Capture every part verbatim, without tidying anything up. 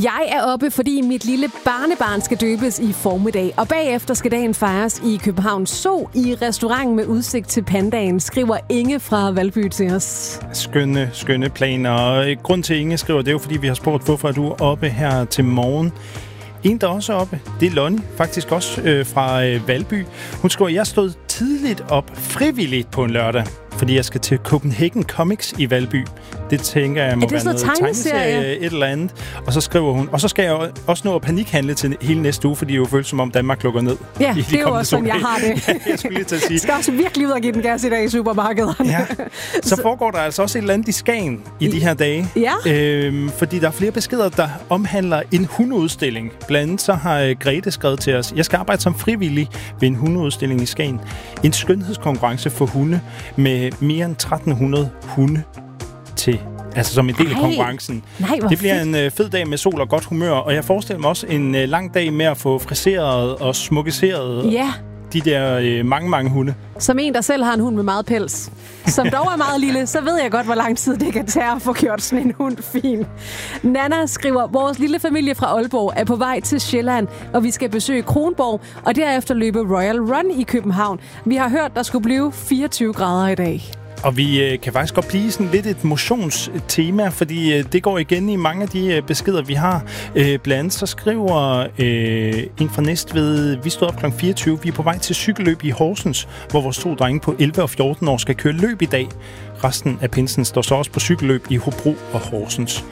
Jeg er oppe, fordi mit lille barnebarn skal døbes i formiddag, og bagefter skal dagen fejres i Københavns Zoo i restaurant med udsigt til pandaen, skriver Inge fra Valby til os. Skønne, skønne planer. Og grund til, Inge skriver, det er jo, fordi vi har spurgt, hvorfor er du oppe her til morgen. En, der også er oppe, det er Lonnie, faktisk også øh, fra øh, Valby. Hun skriver, jeg stod tidligt op frivilligt på en lørdag, fordi jeg skal til Copenhagen Comics i Valby. Det tænker jeg må være noget tegneserie, et eller andet. Og så skriver hun, og så skal jeg også nå at panikhandle til hele næste uge, fordi det jo føles som om Danmark lukker ned. Ja, det er jo også sådan, jeg har det. Ja, jeg skulle lige til at sige. Jeg skal også virkelig ud og give den gas i dag i supermarkederne. Ja. Så, så foregår der altså også et eller andet i Skagen i de her dage. Ja. Øhm, fordi der er flere beskeder, der omhandler en hundeudstilling. Blandt andet så har Grete skrevet til os, jeg skal arbejde som frivillig ved en hundeudstilling i Skagen. En skønhedskonkurrence for hunde med mere end tretten hundrede hunde til, altså som en del af konkurrencen. Nej, det bliver fedt. en øh, fed dag med sol og godt humør, og jeg forestiller mig også en øh, lang dag med at få friseret og smukkeseret ja. de der øh, mange, mange hunde. Som en, der selv har en hund med meget pels, som dog er meget lille, så ved jeg godt, hvor lang tid det kan tage at få gjort sådan en hund fin. Nana skriver, vores lille familie fra Aalborg er på vej til Sjælland, og vi skal besøge Kronborg, og derefter løbe Royal Run i København. Vi har hørt, der skulle blive fireogtyve grader i dag. Og vi øh, kan faktisk godt blive sådan lidt et motionstema, fordi øh, det går igen i mange af de øh, beskeder, vi har. Øh, blandt andet så skriver øh, en fra Næstved, vi stod op klokken fireogtyve, vi er på vej til cykelløb i Horsens, hvor vores to drenge på elleve og fjorten år skal køre løb i dag. Resten af pinsen står så også på cykelløb i Hobro og Horsens.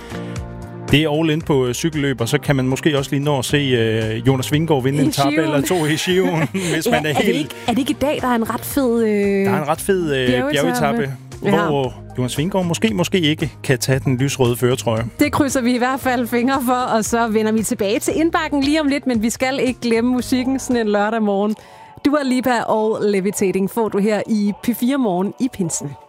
Det er all in på øh, cykelløb, og så kan man måske også lige nå at se øh, Jonas Vingegaard vinde en etape eller to i Skiven, hvis ja, man er, er helt... Det ikke, er det ikke i dag, der er en ret fed... Øh... Der er en ret fed øh, bjergetappe, ja. hvor Jonas Vingegaard måske, måske ikke kan tage den lysrøde førertrøje. Det krydser vi i hvert fald fingre for, og så vender vi tilbage til indbakken lige om lidt, men vi skal ikke glemme musikken sådan en lørdag morgen. Dua Lipa og Levitating får du her i P fire Morgen i Pinsen.